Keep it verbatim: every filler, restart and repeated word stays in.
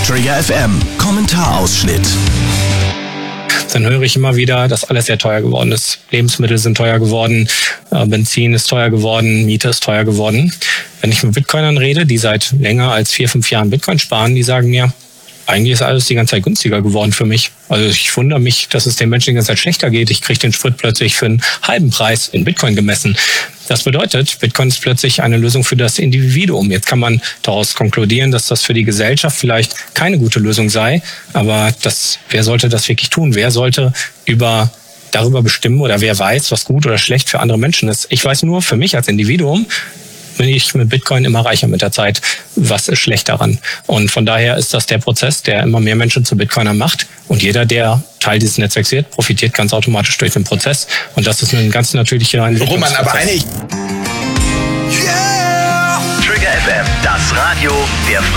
Trigger F M, Kommentarausschnitt. Dann höre ich immer wieder, dass alles sehr teuer geworden ist. Lebensmittel sind teuer geworden, Benzin ist teuer geworden, Miete ist teuer geworden. Wenn ich mit Bitcoinern rede, die seit länger als vier, fünf Jahren Bitcoin sparen, die sagen mir, eigentlich ist alles die ganze Zeit günstiger geworden für mich. Also ich wundere mich, dass es den Menschen die ganze Zeit schlechter geht. Ich kriege den Sprit plötzlich für einen halben Preis in Bitcoin gemessen. Das bedeutet, Bitcoin ist plötzlich eine Lösung für das Individuum. Jetzt kann man daraus konkludieren, dass das für die Gesellschaft vielleicht keine gute Lösung sei. Aber das, wer sollte das wirklich tun? Wer sollte über darüber bestimmen oder wer weiß, was gut oder schlecht für andere Menschen ist? Ich weiß nur, für mich als Individuum bin ich mit Bitcoin immer reicher mit der Zeit. Was ist schlecht daran? Und von daher ist das der Prozess, der immer mehr Menschen zu Bitcoiner macht. Und jeder, der Teil dieses Netzwerks wird, profitiert ganz automatisch durch den Prozess. Und das ist ein ganz natürlicher Entwicklungsprozess. Roman, aber eine... Yeah! Trigger F M, das Radio der